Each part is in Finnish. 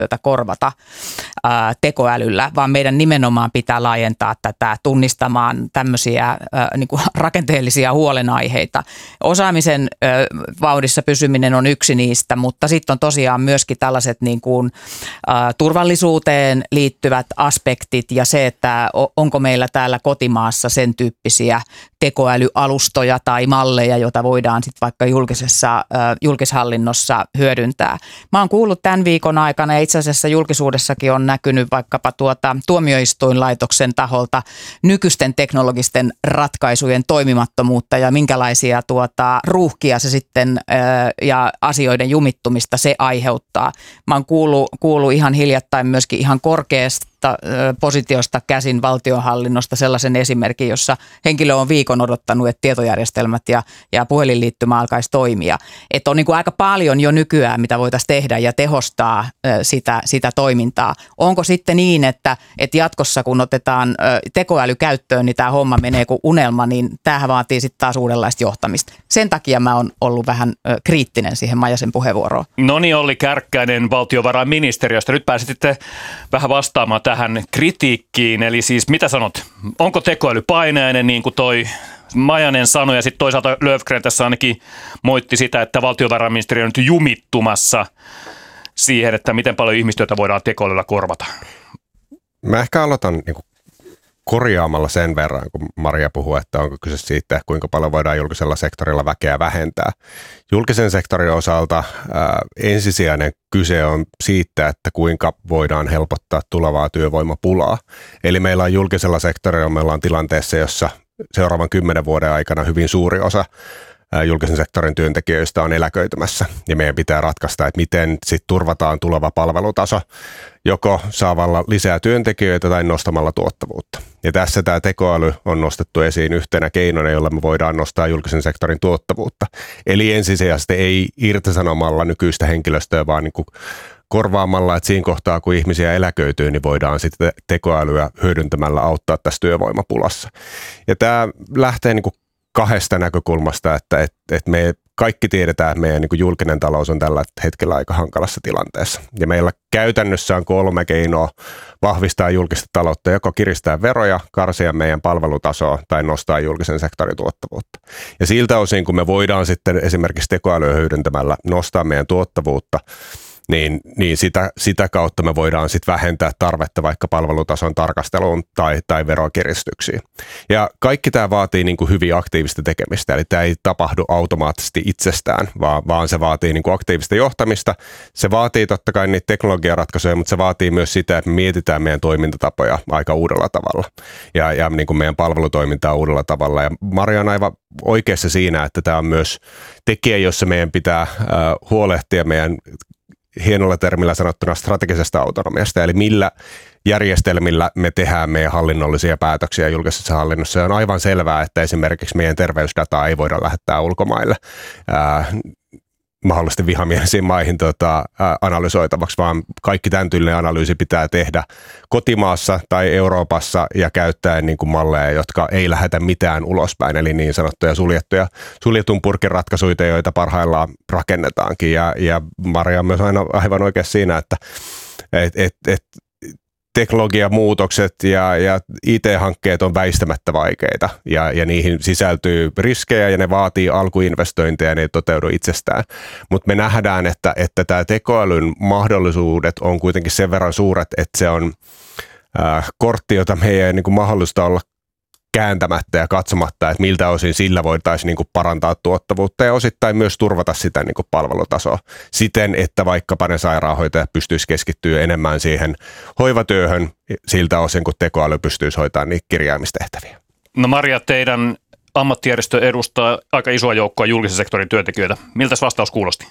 yhteistyötä korvata tekoälyllä, vaan meidän nimenomaan pitää laajentaa tätä tunnistamaan tämmöisiä niin kuin rakenteellisia huolenaiheita. Osaamisen vauhdissa pysyminen on yksi niistä, mutta sitten on tosiaan myöskin tällaiset niin kuin turvallisuuteen liittyvät aspektit ja se, että onko meillä täällä kotimaassa sen tyyppisiä tekoälyalustoja tai malleja, joita voidaan sitten vaikka julkishallinnossa hyödyntää. Mä oon kuullut tämän viikon aikana ja itse asiassa julkisuudessakin on näkynyt vaikkapa tuomioistuinlaitoksen taholta nykyisten teknologisten ratkaisujen toimimattomuutta ja minkälaisia ruuhkia se sitten ja asioiden jumittumista se aiheuttaa. Mä oon kuullut ihan hiljattain myöskin ihan korkeasta positiosta käsin valtionhallinnosta sellaisen esimerkin, jossa henkilö on viikon odottanut, että tietojärjestelmät ja puhelinliittymä alkaisi toimia. Että on niin kuin aika paljon jo nykyään, mitä voitaisiin tehdä ja tehostaa sitä toimintaa. Onko sitten niin, että jatkossa kun otetaan tekoäly käyttöön, niin tämä homma menee kuin unelma, niin tämähän vaatii sitten taas uudenlaista johtamista. Sen takia mä oon ollut vähän kriittinen siihen Maijasen puheenvuoroon. No niin, Olli Kärkkäinen valtiovarainministeriöstä. Nyt pääsitte vähän vastaamaan tähän kritiikkiin, eli siis mitä sanot, onko tekoäly painajainen niin kuin toi Maijanen sanoi ja sitten toisaalta Löfgren tässä ainakin moitti sitä, että valtiovarainministeriö on nyt jumittumassa siihen, että miten paljon ihmistyötä voidaan tekoälyllä korvata. Mä ehkä aloitan niin kuin korjaamalla sen verran, kun Maria puhuu, että onko kyse siitä, kuinka paljon voidaan julkisella sektorilla väkeä vähentää. Julkisen sektorin osalta ensisijainen kyse on siitä, että kuinka voidaan helpottaa tulevaa työvoimapulaa. Eli meillä on julkisella sektorilla, me ollaan tilanteessa, jossa seuraavan 10 vuoden aikana hyvin suuri osa julkisen sektorin työntekijöistä on eläköitymässä ja meidän pitää ratkaista, että miten sitten turvataan tuleva palvelutaso joko saavalla lisää työntekijöitä tai nostamalla tuottavuutta. Ja tässä tämä tekoäly on nostettu esiin yhtenä keinona, jolla me voidaan nostaa julkisen sektorin tuottavuutta. Eli ensisijaisesti ei irtisanomalla nykyistä henkilöstöä, vaan niin kuin korvaamalla, että siinä kohtaa, kun ihmisiä eläköityy, niin voidaan sitten tekoälyä hyödyntämällä auttaa tässä työvoimapulassa. Ja tämä lähtee niin kuin kahdesta näkökulmasta, että me kaikki tiedetään, että meidän niin kuin julkinen talous on tällä hetkellä aika hankalassa tilanteessa. Ja meillä käytännössä on 3 keinoa vahvistaa julkista taloutta, joko kiristää veroja, karsia meidän palvelutasoa tai nostaa julkisen sektorin tuottavuutta. Ja siltä osin, kun me voidaan sitten esimerkiksi tekoälyä hyödyntämällä nostaa meidän tuottavuutta, niin sitä kautta me voidaan sitten vähentää tarvetta vaikka palvelutason tarkasteluun tai verokiristyksiin. Ja kaikki tämä vaatii niin kuin hyvin aktiivista tekemistä, eli tämä ei tapahdu automaattisesti itsestään, vaan se vaatii niin kuin aktiivista johtamista. Se vaatii totta kai niitä teknologiaratkaisuja, mutta se vaatii myös sitä, että me mietitään meidän toimintatapoja aika uudella tavalla ja niin kuin meidän palvelutoimintaa uudella tavalla. Ja Maria on aivan oikeassa siinä, että tämä on myös tekijä, jossa meidän pitää huolehtia meidän hienolla termillä sanottuna strategisesta autonomiasta, eli millä järjestelmillä me tehdään meidän hallinnollisia päätöksiä julkisessa hallinnossa. Ja on aivan selvää, että esimerkiksi meidän terveysdataa ei voida lähettää ulkomaille mahdollisesti vihamielisiin maihin analysoitavaksi, vaan kaikki tämän tyylinen analyysi pitää tehdä kotimaassa tai Euroopassa ja käyttäen niin kuin malleja, jotka ei lähetä mitään ulospäin, eli niin sanottuja suljetun purkin ratkaisuja, joita parhaillaan rakennetaankin. Ja Maria on myös aina aivan oikeassa siinä, että teknologiamuutokset ja IT-hankkeet on väistämättä vaikeita ja niihin sisältyy riskejä ja ne vaatii alkuinvestointeja ja ne ei toteudu itsestään. Mutta me nähdään, että tämä tekoälyn mahdollisuudet on kuitenkin sen verran suuret, että se on kortti, jota meidän ei niin kuin mahdollista olla kääntämättä ja katsomatta, että miltä osin sillä voitaisiin niin kuin parantaa tuottavuutta ja osittain myös turvata sitä niin kuin palvelutasoa siten, että vaikkapa ne sairaanhoitajat pystyisi keskittyä enemmän siihen hoivatyöhön siltä osin, kun tekoäly pystyisi hoitamaan niitä kirjaamistehtäviä. No Maria, teidän ammattijärjestö edustaa aika isoa joukkoa julkisen sektorin työntekijöitä. Miltä vastaus kuulosti?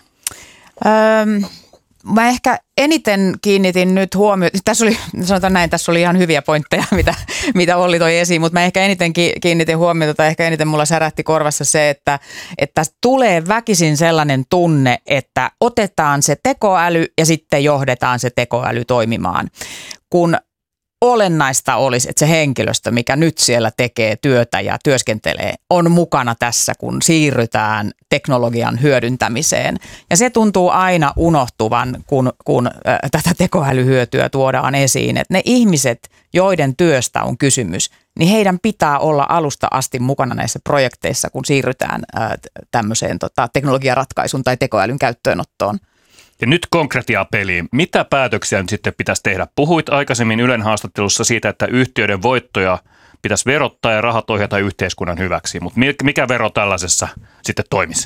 Mä ehkä eniten kiinnitin nyt huomioon, tässä oli ihan hyviä pointteja, mitä Olli toi esiin, mutta mä ehkä eniten kiinnitin huomiota tai ehkä eniten mulla särähti korvassa se, että tulee väkisin sellainen tunne, että otetaan se tekoäly ja sitten johdetaan se tekoäly toimimaan. Kun olennaista olisi, että se henkilöstö, mikä nyt siellä tekee työtä ja työskentelee, on mukana tässä, kun siirrytään teknologian hyödyntämiseen. Ja se tuntuu aina unohtuvan, kun tätä tekoälyhyötyä tuodaan esiin, että ne ihmiset, joiden työstä on kysymys, niin heidän pitää olla alusta asti mukana näissä projekteissa, kun siirrytään tämmöiseen teknologiaratkaisun tai tekoälyn käyttöönottoon. Ja nyt konkretiaa peliin. Mitä päätöksiä nyt sitten pitäisi tehdä? Puhuit aikaisemmin Ylen haastattelussa siitä, että yhtiöiden voittoja pitäisi verottaa ja rahat ohjata yhteiskunnan hyväksi. Mutta mikä vero tällaisessa sitten toimisi?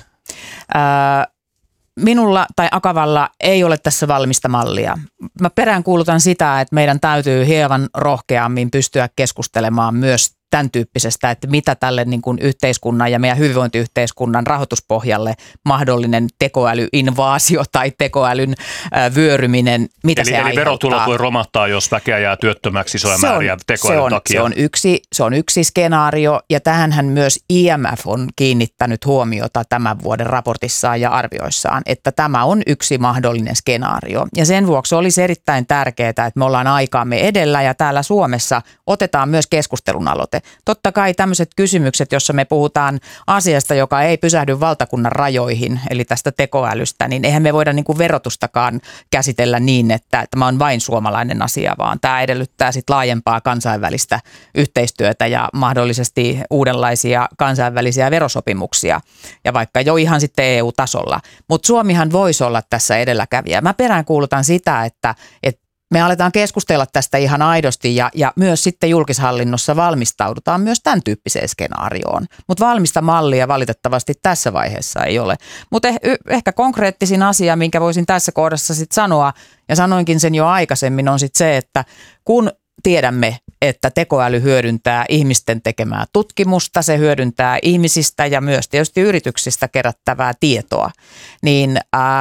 Minulla tai Akavalla ei ole tässä valmista mallia. Mä peräänkuulutan sitä, että meidän täytyy hieman rohkeammin pystyä keskustelemaan myös tämän tyyppisestä, että mitä tälle niin kuin yhteiskunnan ja meidän hyvinvointiyhteiskunnan rahoituspohjalle mahdollinen tekoälyinvaasio tai tekoälyn vyöryminen, mitä eli, se aiheuttaa. Eli verotulot voi romahtaa, jos väkeä jää työttömäksi isoja määriä tekoälyn takia. Se on yksi skenaario, ja tähänhän myös IMF on kiinnittänyt huomiota tämän vuoden raportissaan ja arvioissaan, että tämä on yksi mahdollinen skenaario. Ja sen vuoksi olisi erittäin tärkeää, että me ollaan aikaamme edellä ja täällä Suomessa otetaan myös keskustelun aloite. Totta kai tämmöiset kysymykset, jossa me puhutaan asiasta, joka ei pysähdy valtakunnan rajoihin, eli tästä tekoälystä, niin eihän me voida niin kuin verotustakaan käsitellä niin, että tämä on vain suomalainen asia, vaan tämä edellyttää sitten laajempaa kansainvälistä yhteistyötä ja mahdollisesti uudenlaisia kansainvälisiä verosopimuksia ja vaikka jo ihan sitten EU-tasolla. Mutta Suomihan voisi olla tässä edelläkävijä. Mä peräänkuulutan sitä, että me aletaan keskustella tästä ihan aidosti ja myös sitten julkishallinnossa valmistaudutaan myös tämän tyyppiseen skenaarioon. Mutta valmista mallia valitettavasti tässä vaiheessa ei ole. Mutta ehkä konkreettisin asia, minkä voisin tässä kohdassa sitten sanoa, ja sanoinkin sen jo aikaisemmin, on sitten se, että kun tiedämme, että tekoäly hyödyntää ihmisten tekemää tutkimusta, se hyödyntää ihmisistä ja myös tietysti yrityksistä kerättävää tietoa, niin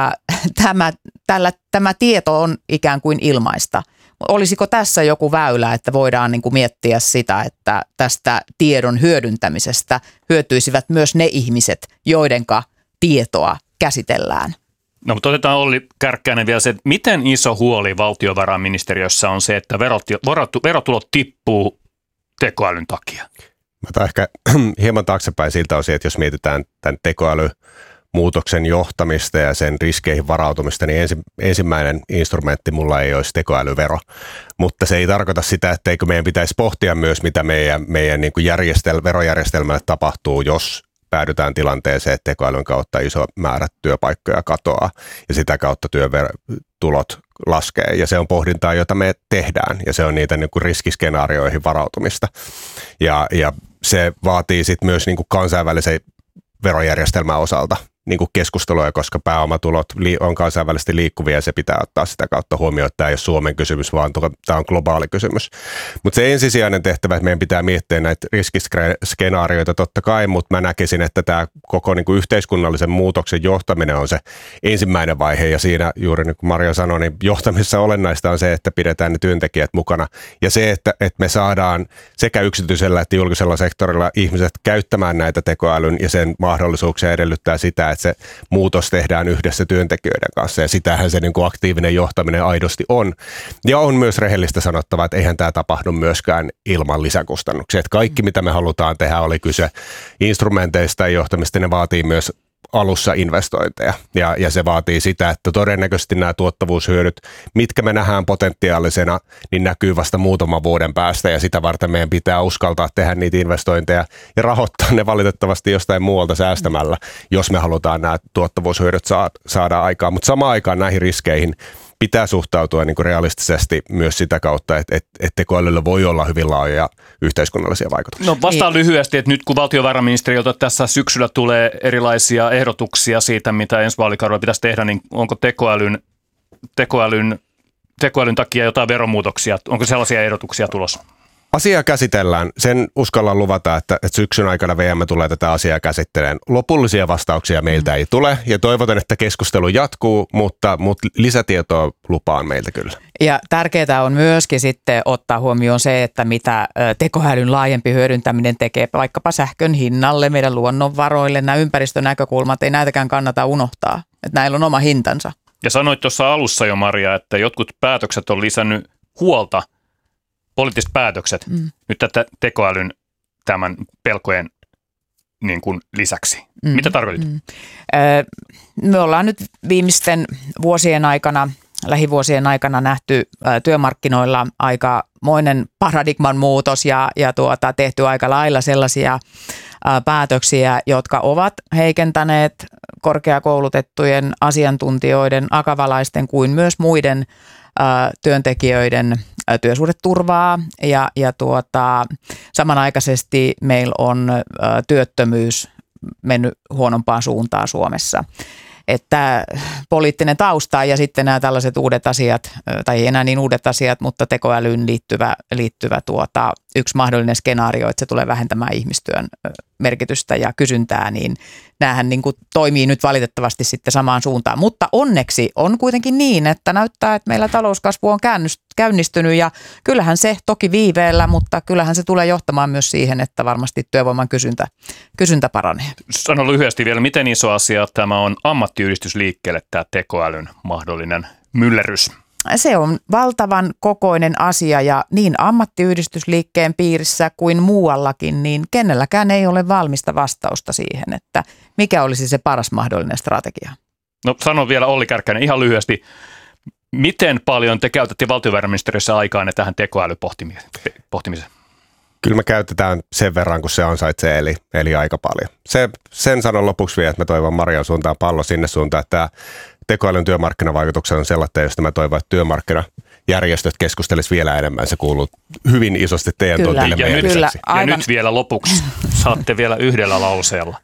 tämä tieto on ikään kuin ilmaista. Olisiko tässä joku väylä, että voidaan niin kuin miettiä sitä, että tästä tiedon hyödyntämisestä hyötyisivät myös ne ihmiset, joidenka tietoa käsitellään? No, mutta otetaan Olli Kärkkäinen vielä se, että miten iso huoli valtiovarainministeriössä on se, että verotulot tippuu tekoälyn takia? Mä otan ehkä hieman taaksepäin siltä osin, että jos mietitään tämän tekoälymuutoksen johtamista ja sen riskeihin varautumista, niin ensimmäinen instrumentti mulla ei olisi tekoälyvero. Mutta se ei tarkoita sitä, etteikö meidän pitäisi pohtia myös, mitä meidän niin kuin verojärjestelmälle tapahtuu, jos päädytään tilanteeseen, että tekoälyn kautta iso määrä työpaikkoja katoaa ja sitä kautta työtulot laskee. Ja se on pohdintaa, jota me tehdään ja se on niitä niin kuin riskiskenaarioihin varautumista. Ja se vaatii sitten myös niin kuin kansainvälisen verojärjestelmän osalta niin kuin keskustelua, koska pääomatulot on kansainvälisesti liikkuvia ja se pitää ottaa sitä kautta huomioon, että tämä ei ole Suomen kysymys, vaan tämä on globaali kysymys. Mutta se ensisijainen tehtävä, että meidän pitää miettiä näitä riskiskenaarioita totta kai, mutta mä näkisin, että tämä koko niin kuin yhteiskunnallisen muutoksen johtaminen on se ensimmäinen vaihe ja siinä juuri niin kuin Maria sanoi, niin johtamisessa olennaista on se, että pidetään ne työntekijät mukana ja se, että me saadaan sekä yksityisellä että julkisella sektorilla ihmiset käyttämään näitä tekoälyn ja sen mahdollisuuksia edellyttää sitä, että se muutos tehdään yhdessä työntekijöiden kanssa ja sitähän se niin kuin aktiivinen johtaminen aidosti on. Ja on myös rehellistä sanottava, että eihän tämä tapahdu myöskään ilman lisäkustannuksia. Että kaikki mitä me halutaan tehdä, oli kyse instrumenteista ja johtamista, ne vaatii myös alussa investointeja ja se vaatii sitä, että todennäköisesti nämä tuottavuushyödyt, mitkä me nähdään potentiaalisena, niin näkyy vasta muutaman vuoden päästä ja sitä varten meidän pitää uskaltaa tehdä niitä investointeja ja rahoittaa ne valitettavasti jostain muualta säästämällä, jos me halutaan nämä tuottavuushyödyt saada aikaan, mutta samaan aikaan näihin riskeihin pitää suhtautua niin kuin realistisesti myös sitä kautta, että tekoälyllä voi olla hyvin laajoja yhteiskunnallisia vaikutuksia. No vastaan lyhyesti, että nyt kun valtiovarainministeriöltä tässä syksyllä tulee erilaisia ehdotuksia siitä, mitä ensi vaalikaudella pitäisi tehdä, niin onko tekoälyn takia jotain veromuutoksia? Onko sellaisia ehdotuksia tulossa? Asiaa käsitellään. Sen uskallan luvata, että syksyn aikana VM tulee tätä asiaa käsittelemään. Lopullisia vastauksia meiltä ei tule ja toivotan, että keskustelu jatkuu, mutta lisätietoa lupaan meiltä kyllä. Ja tärkeää on myöskin sitten ottaa huomioon se, että mitä tekoälyn laajempi hyödyntäminen tekee vaikkapa sähkön hinnalle, meidän luonnonvaroille, nämä ympäristönäkökulmat, ei näitäkään kannata unohtaa, että näillä on oma hintansa. Ja sanoit tuossa alussa jo, Maria, että jotkut päätökset on lisännyt huolta poliittiset päätökset nyt tätä tekoälyn tämän pelkojen niin kuin lisäksi. Mitä tarkoitit? Me ollaan nyt viimeisten lähivuosien aikana nähty työmarkkinoilla aikamoinen paradigman muutos ja tehty aika lailla sellaisia päätöksiä, jotka ovat heikentäneet korkeakoulutettujen asiantuntijoiden, akavalaisten kuin myös muiden työntekijöiden työsuhdeturvaa ja samanaikaisesti meillä on työttömyys mennyt huonompaan suuntaan Suomessa. Että poliittinen tausta ja sitten nämä tällaiset uudet asiat, tai ei enää niin uudet asiat, mutta tekoälyyn liittyvä yksi mahdollinen skenaario, että se tulee vähentämään ihmistyön merkitystä ja kysyntää, niin näähän niin kuin toimii nyt valitettavasti sitten samaan suuntaan. Mutta onneksi on kuitenkin niin, että näyttää, että meillä talouskasvu on käynnistynyt ja kyllähän se toki viiveellä, mutta kyllähän se tulee johtamaan myös siihen, että varmasti työvoiman kysyntä paranee. Sano lyhyesti vielä, miten iso asia tämä on ammattiyhdistysliikkeelle tämä tekoälyn mahdollinen myllerrys? Se on valtavan kokoinen asia ja niin ammattiyhdistysliikkeen piirissä kuin muuallakin, niin kenelläkään ei ole valmista vastausta siihen, että mikä olisi se paras mahdollinen strategia. No sano vielä Olli Kärkkäinen ihan lyhyesti, miten paljon te käytätte valtiovarainministeriössä aikaa tähän tekoälypohtimiseen? Kyllä me käytetään sen verran, kun se ansaitsee, eli aika paljon. Sen sanon lopuksi vielä, että mä toivon Marian suuntaan pallo sinne suuntaan, että tämä tekoälyn työmarkkinavaikutuksena on sellainen, josta mä toivon, että työmarkkinajärjestöt keskustelisivat vielä enemmän. Se kuuluu hyvin isosti teidän tontille meidän lisäksi. Ja nyt vielä lopuksi saatte vielä yhdellä lauseella.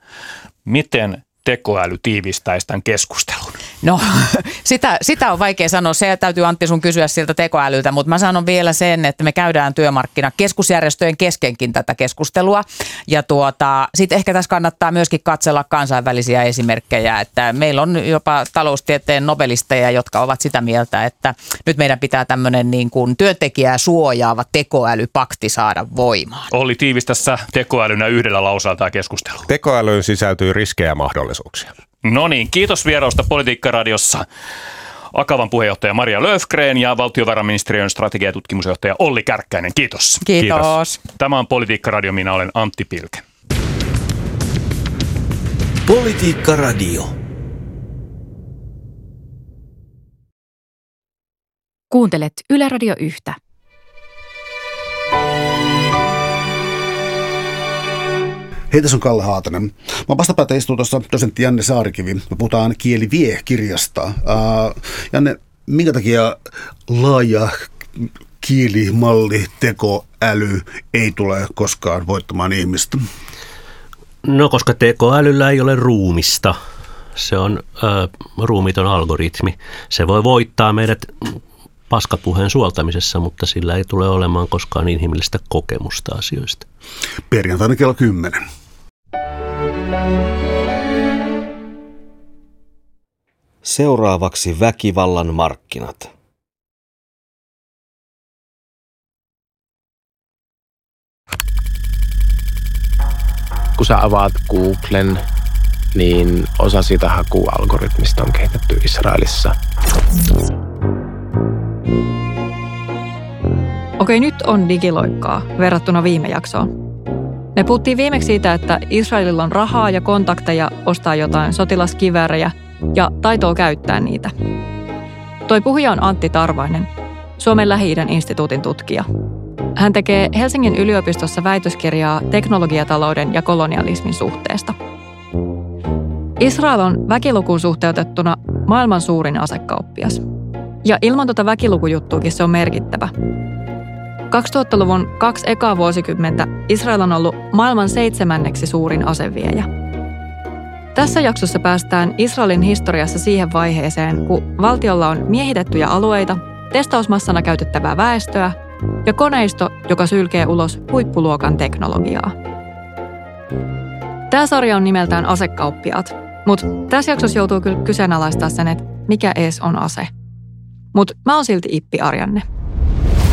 Miten tekoäly tiivistäisi tämän keskustelun? No, sitä on vaikea sanoa. Se täytyy Antti sun kysyä siltä tekoälyltä, mutta mä sanon vielä sen, että me käydään keskusjärjestöjen keskenkin tätä keskustelua. Ja sitten ehkä tässä kannattaa myöskin katsella kansainvälisiä esimerkkejä, että meillä on jopa taloustieteen nobelisteja, jotka ovat sitä mieltä, että nyt meidän pitää tämmöinen niin kuin työntekijää suojaava tekoälypakti saada voimaan. Olli, tiivistä tekoälynä yhdellä lauseella tämä keskustelu. Tekoälyyn sisältyy riskejä ja mahdollisuuksia. No niin, kiitos vierausta Politiikka-radiossa Akavan puheenjohtaja Maria Löfgren ja valtiovarainministeriön strategia- ja tutkimusjohtaja Olli Kärkkäinen. Kiitos. Kiitos. Tämä on Politiikka-radio, minä olen Antti Pilke. Politiikka-radio. Kuuntelet Yle Radio 1. Hei, tässä on Kalle Haatanen. Mä vastapäätä istuu tuossa dosentti Janne Saarikivi. Me puhutaan Kieli vie-kirjasta. Janne, minkä takia laaja kielimalli, tekoäly ei tule koskaan voittamaan ihmistä? No, koska tekoälyllä ei ole ruumista. Se on ruumiton algoritmi. Se voi voittaa meidät paskapuheen suoltamisessa, mutta sillä ei tule olemaan koskaan inhimillistä kokemusta asioista. Perjantaina kello 10. Seuraavaksi väkivallan markkinat. Kun sä avaat Googlen, niin osa siitä hakualgoritmista on kehitetty Israelissa. Okei, nyt on digiloikkaa verrattuna viime jaksoon. Me puhuttiin viimeksi siitä, että Israelilla on rahaa ja kontakteja ostaa jotain sotilaskiväärejä ja taitoa käyttää niitä. Toi puhuja on Antti Tarvainen, Suomen Lähi-idän instituutin tutkija. Hän tekee Helsingin yliopistossa väitöskirjaa teknologiatalouden ja kolonialismin suhteesta. Israel on väkilukuun suhteutettuna maailman suurin asekauppias. Ja ilman tuota väkilukujuttuukin se on merkittävä. 2000-luvun 2 ekaa vuosikymmentä Israel on ollut maailman 7. suurin aseviejä. Tässä jaksossa päästään Israelin historiassa siihen vaiheeseen, kun valtiolla on miehitettyjä alueita, testausmassana käytettävää väestöä ja koneisto, joka sylkee ulos huippuluokan teknologiaa. Tämä sarja on nimeltään Asekauppiaat, mutta tässä jaksossa joutuu kyllä kyseenalaistaa sen, että mikä ees on ase. Mutta mä oon silti Ippi Arjanne.